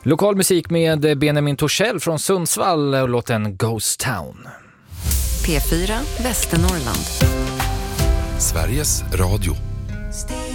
Lokal musik med Benjamin Torssell från Sundsvall och låten Ghost Town. P4 Västernorrland. Sveriges Radio.